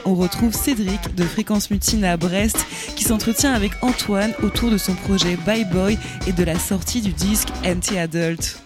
on retrouve Cédric de Fréquence Mutine à Brest qui s'entretient avec Antoine autour de son projet Bye Boy et de la sortie du disque Anti-Adult.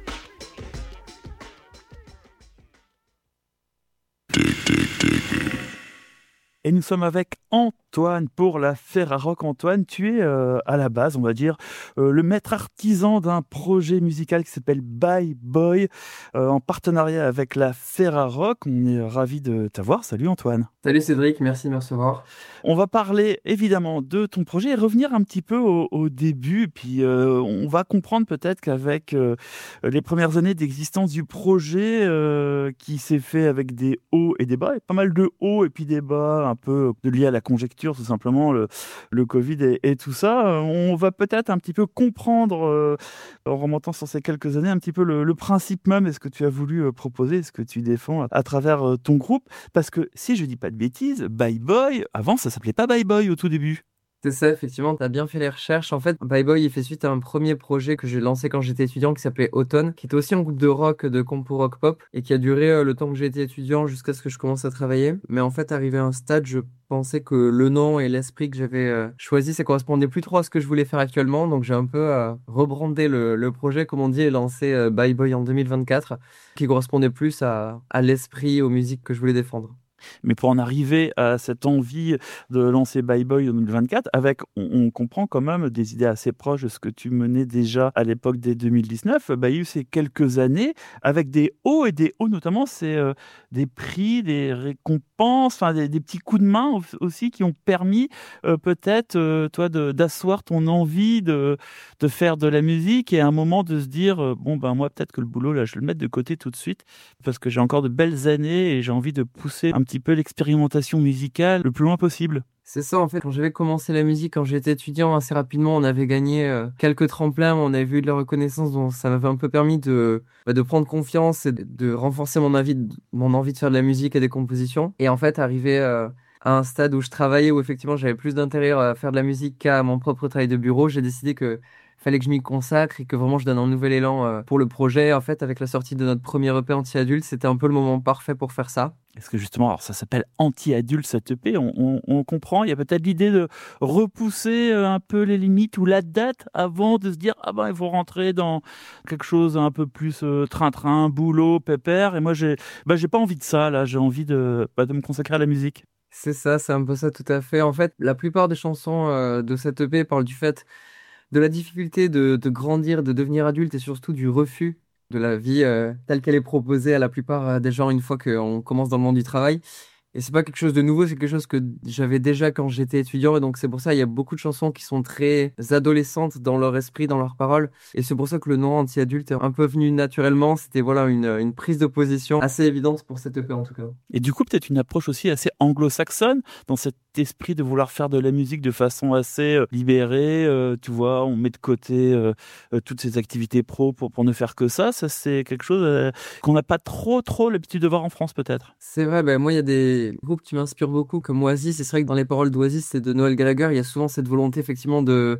Et nous sommes avec Antoine pour la Ferrarock. Antoine, tu es à la base, on va dire, le maître artisan d'un projet musical qui s'appelle Bye Boy, en partenariat avec la Ferrarock. On est ravis de t'avoir. Salut Antoine. Salut Cédric, merci de me recevoir. On va parler évidemment de ton projet et revenir un petit peu au début. Puis on va comprendre peut-être qu'avec les premières années d'existence du projet qui s'est fait avec des hauts et des bas, et pas mal de hauts et puis des bas, un peu liés à la conjecture, tout simplement, le Covid et tout ça. On va peut-être un petit peu comprendre, en remontant sur ces quelques années, un petit peu le principe même et ce que tu as voulu proposer, ce que tu défends à travers ton groupe. Parce que si je dis pas de bêtises, Bye Boy, avant ça s'appelait pas Bye Boy au tout début. C'est ça, effectivement, tu as bien fait les recherches. En fait, Bye Boy, il fait suite à un premier projet que j'ai lancé quand j'étais étudiant qui s'appelait Automne, qui était aussi un groupe de rock, de compo rock pop, et qui a duré le temps que j'étais étudiant jusqu'à ce que je commence à travailler. Mais en fait, arrivé à un stade, je pensais que le nom et l'esprit que j'avais choisi, ça correspondait plus trop à ce que je voulais faire actuellement. Donc j'ai un peu rebrandé le projet, comme on dit, et lancé Bye Boy en 2024, qui correspondait plus à l'esprit, aux musiques que je voulais défendre. Mais pour en arriver à cette envie de lancer Bye Boy en 2024, on comprend quand même des idées assez proches de ce que tu menais déjà à l'époque dès 2019. Bah, il y a eu ces quelques années avec des hauts et des hauts, notamment, c'est des prix, des récompenses, enfin des petits coups de main aussi qui ont permis peut-être, toi, d'asseoir ton envie de faire de la musique et à un moment de se dire, bon, ben moi, peut-être que le boulot, là, je vais le mettre de côté tout de suite parce que j'ai encore de belles années et j'ai envie de pousser un petit peu l'expérimentation musicale le plus loin possible. C'est ça, en fait, quand j'avais commencé la musique, quand j'étais étudiant, assez rapidement, on avait gagné quelques tremplins, on avait eu de la reconnaissance, donc ça m'avait un peu permis de prendre confiance et de renforcer mon envie de faire de la musique et des compositions. Et en fait, arrivé à un stade où je travaillais, où effectivement j'avais plus d'intérêt à faire de la musique qu'à mon propre travail de bureau, j'ai décidé que fallait que je m'y consacre et que vraiment je donne un nouvel élan pour le projet. En fait, avec la sortie de notre premier EP anti-adulte, c'était un peu le moment parfait pour faire ça. Est-ce que justement, alors ça s'appelle Anti-Adulte cette EP, on comprend, il y a peut-être l'idée de repousser un peu les limites ou la date avant de se dire ah ben il faut rentrer dans quelque chose un peu plus train-train, boulot, pépère. Et moi j'ai pas envie de ça là, j'ai envie de me consacrer à la musique. C'est ça, c'est un peu ça tout à fait. En fait, la plupart des chansons de cette EP parlent du fait de la difficulté de grandir, de devenir adulte et surtout du refus de la vie telle qu'elle est proposée à la plupart des gens une fois qu'on commence dans le monde du travail. Et c'est pas quelque chose de nouveau, c'est quelque chose que j'avais déjà quand j'étais étudiant. Et donc c'est pour ça il y a beaucoup de chansons qui sont très adolescentes dans leur esprit, dans leurs paroles. Et c'est pour ça que le nom anti-adulte est un peu venu naturellement. C'était voilà une prise de position assez évidente pour cette EP en tout cas. Et du coup, peut-être une approche aussi assez anglo-saxonne, dans cet esprit de vouloir faire de la musique de façon assez libérée. Tu vois, on met de côté toutes ces activités pro pour ne faire que ça. Ça, c'est quelque chose qu'on n'a pas trop l'habitude de voir en France, peut-être. C'est vrai, moi, il y a des groupes qui m'inspirent beaucoup, comme Oasis. Et c'est vrai que dans les paroles d'Oasis et de Noel Gallagher, il y a souvent cette volonté, effectivement, de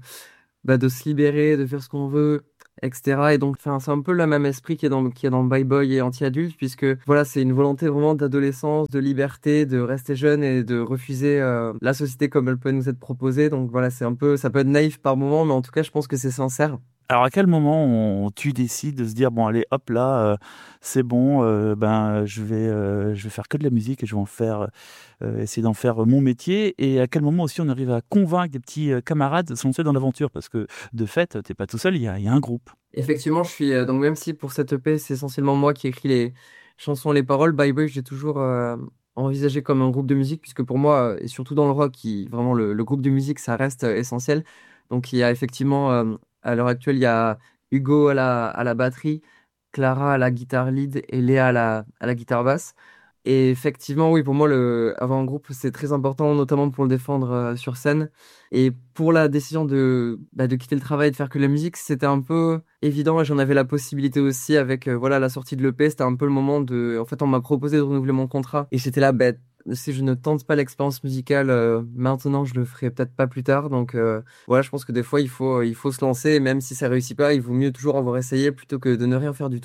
se libérer, de faire ce qu'on veut, etc. Et donc, enfin, c'est un peu le même esprit qui est dans Bye Boy et Anti-Adulte, puisque voilà, c'est une volonté vraiment d'adolescence, de liberté, de rester jeune et de refuser la société comme elle peut nous être proposée. Donc voilà, ça peut être naïf par moment, mais en tout cas, je pense que c'est sincère. Alors, à quel moment tu décides de se dire, bon, allez, hop, là, c'est bon, je vais faire que de la musique et je vais essayer d'en faire mon métier. Et à quel moment aussi on arrive à convaincre des petits camarades de se lancer dans l'aventure? Parce que, de fait, t'es pas tout seul, il y a un groupe. Effectivement, je suis donc même si pour cette EP, c'est essentiellement moi qui écris les chansons, les paroles, Bye Bye, j'ai toujours envisagé comme un groupe de musique, puisque pour moi, et surtout dans le rock, vraiment le groupe de musique, ça reste essentiel. Donc il y a effectivement, à l'heure actuelle, il y a Hugo à la batterie, Clara à la guitare lead et Léa à la guitare basse. Et effectivement, oui, pour moi, avoir un groupe, c'est très important, notamment pour le défendre sur scène. Et pour la décision de quitter le travail et de faire que de la musique, c'était un peu évident. Et j'en avais la possibilité aussi avec la sortie de l'EP. C'était un peu le moment En fait, on m'a proposé de renouveler mon contrat. Et j'étais là, si je ne tente pas l'expérience musicale maintenant, je le ferai peut-être pas plus tard. Donc je pense que des fois, il faut se lancer. Et même si ça réussit pas, il vaut mieux toujours avoir essayé plutôt que de ne rien faire du tout.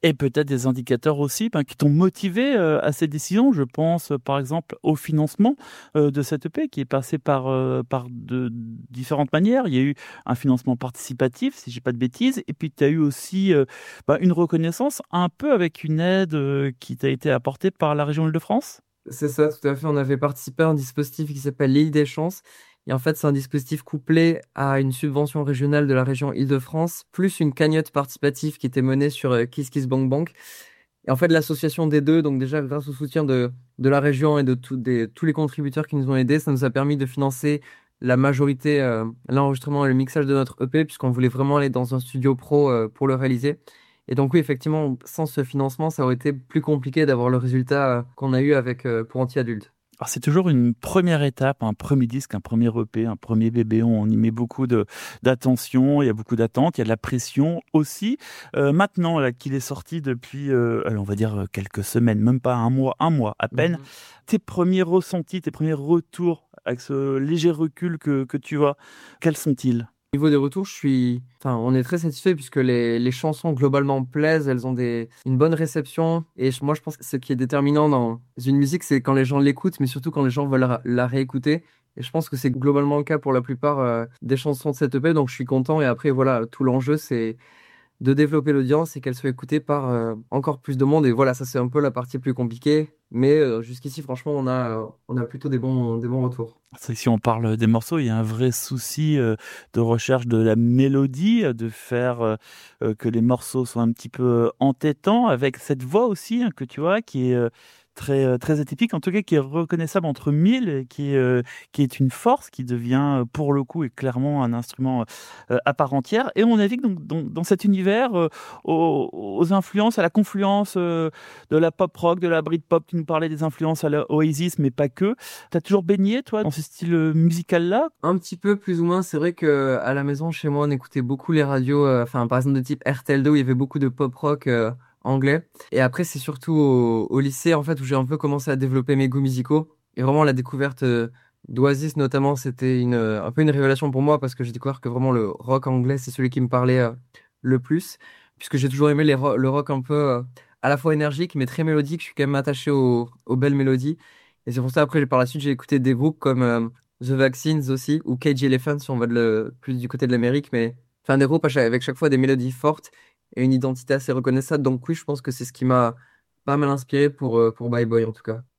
Et peut-être des indicateurs aussi qui t'ont motivé à ces décisions. Je pense par exemple au financement de cette EP qui est passé par de différentes manières. Il y a eu un financement participatif, si j'ai pas de bêtises, et puis tu as eu aussi une reconnaissance un peu avec une aide qui t'a été apportée par la région Île-de-France. C'est ça, tout à fait. On avait participé à un dispositif qui s'appelle l'Île des Chances. Et en fait, c'est un dispositif couplé à une subvention régionale de la région Île-de-France, plus une cagnotte participative qui était menée sur Kiss Kiss Bank Bank. Et en fait, l'association des deux, donc déjà grâce au soutien de la région et de tous les contributeurs qui nous ont aidés, ça nous a permis de financer la majorité, l'enregistrement et le mixage de notre EP, puisqu'on voulait vraiment aller dans un studio pro pour le réaliser. Et donc oui, effectivement, sans ce financement, ça aurait été plus compliqué d'avoir le résultat qu'on a eu avec pour Anti-Adulte. Alors c'est toujours une première étape, un premier disque, un premier EP, un premier bébé. On y met beaucoup d'attention, il y a beaucoup d'attentes, il y a de la pression aussi. Maintenant là, qu'il est sorti depuis, allez, on va dire quelques semaines, même pas un mois à peine. Tes premiers ressentis, tes premiers retours avec ce léger recul que tu as, quels sont-ils? Au niveau des retours, on est très satisfait puisque les chansons globalement plaisent, elles ont une bonne réception. Et moi, je pense que ce qui est déterminant dans une musique, c'est quand les gens l'écoutent, mais surtout quand les gens veulent la réécouter. Et je pense que c'est globalement le cas pour la plupart des chansons de cette EP, donc je suis content. Et après, voilà, tout l'enjeu, c'est de développer l'audience et qu'elle soit écoutée par encore plus de monde. Et voilà, ça c'est un peu la partie plus compliquée. Mais jusqu'ici, franchement, on a plutôt des bons retours. Si on parle des morceaux, il y a un vrai souci de recherche de la mélodie, de faire que les morceaux soient un petit peu entêtants, avec cette voix aussi que tu vois, qui est très atypique, en tout cas qui est reconnaissable entre mille, et qui est une force, qui devient pour le coup et clairement un instrument à part entière. Et on navigue donc dans cet univers aux influences, à la confluence de la pop rock, de la Britpop. Tu nous parlais des influences à la Oasis, mais pas que. T'as toujours baigné, toi, dans ce style musical-là? Un petit peu plus ou moins. C'est vrai que à la maison, chez moi, on écoutait beaucoup les radios, par exemple de type RTL2, où il y avait beaucoup de pop rock anglais. Et après, c'est surtout au lycée, en fait, où j'ai un peu commencé à développer mes goûts musicaux. Et vraiment, la découverte d'Oasis, notamment, c'était un peu une révélation pour moi, parce que j'ai découvert que vraiment le rock anglais, c'est celui qui me parlait le plus, puisque j'ai toujours aimé le rock un peu à la fois énergique, mais très mélodique. Je suis quand même attaché aux belles mélodies. Et c'est pour ça, après, par la suite, j'ai écouté des groupes comme The Vaccines aussi, ou Cage Elephant, si on va plus du côté de l'Amérique, mais enfin, des groupes avec chaque fois des mélodies fortes et une identité assez reconnaissable. Donc oui, je pense que c'est ce qui m'a pas mal inspiré pour Bye Boy en tout cas.